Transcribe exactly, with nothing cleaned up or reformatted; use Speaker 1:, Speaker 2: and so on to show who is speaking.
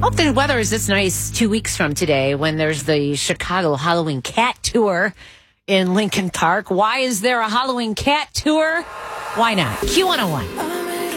Speaker 1: Hope the weather is this nice two weeks from today when there's the Chicago Halloween Cat Tour in Lincoln Park. Why is there a Halloween Cat Tour? Why not? Q one oh one.